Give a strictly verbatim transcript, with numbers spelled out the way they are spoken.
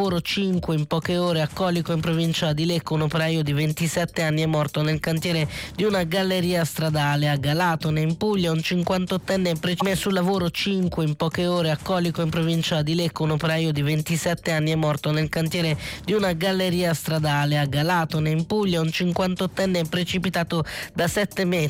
lavoro cinque in poche ore a Colico in provincia di Lecco. Un operaio di ventisette anni è morto nel cantiere di una galleria stradale. A Galatone in Puglia un cinquantottenne precime sul lavoro cinque in poche ore a Colico in provincia di Lecco. Un operaio di ventisette anni è morto nel cantiere di una galleria stradale. A Galatone in Puglia un cinquantottenne precipitato da sette metri